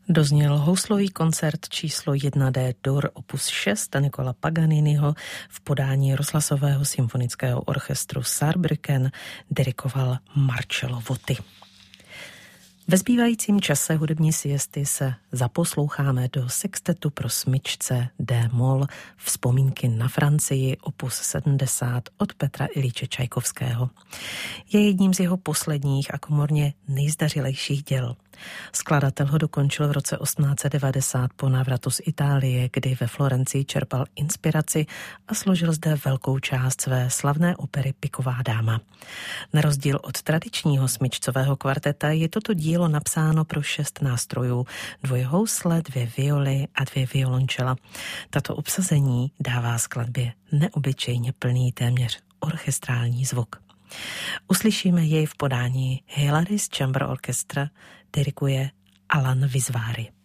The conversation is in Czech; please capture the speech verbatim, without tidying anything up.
Dozněl houslový koncert číslo jedna D dur opus šest Niccola Paganiniho v podání rozhlasového symfonického orchestru Saarbrücken, dirigoval Marcello Voty. Ve zbývajícím čase hudební siesty se zaposloucháme do sextetu pro smyčce D-moll Vzpomínky na Francii opus sedmdesát od Petra Iljiče Čajkovského. Je jedním z jeho posledních a komorně nejzdařilejších děl. Skladatel ho dokončil v roce osmnáct set devadesát po návratu z Itálie, kdy ve Florencii čerpal inspiraci a složil zde velkou část své slavné opery Piková dáma. Na rozdíl od tradičního smyčcového kvarteta je toto dílo napsáno pro šest nástrojů, dvoje housle, dvě violy a dvě violončela. Tato obsazení dává skladbě neobyčejně plný, téměř orchestrální zvuk. Uslyšíme jej v podání Hilary's Chamber Orchestra, diriguje Alan Visváry.